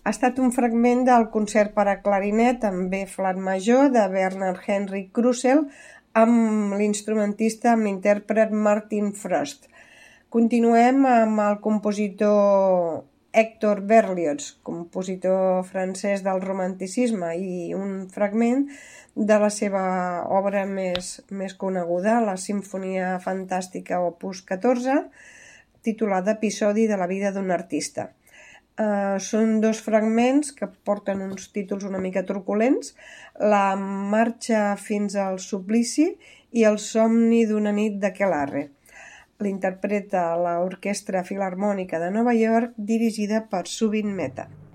Ha estat un fragment del concert per a clarinet en B flat major de Bernard Henry Krusell amb l'instrumentista, amb l'intèrpret Martin Frost. Continuem amb el compositor Hector Berlioz, compositor francès del romanticisme, i un fragment de la seva obra més coneguda, la Simfonia Fantàstica Opus 14, titulada Episodi de la vida d'un artista. Són dos fragments que porten uns títols una mica truculents: La marxa fins al suplici i El somni d'una nit d'Aquelarre. L'interpreta l'Orquestra Filharmònica de Nova York, dirigida per Zubin Mehta.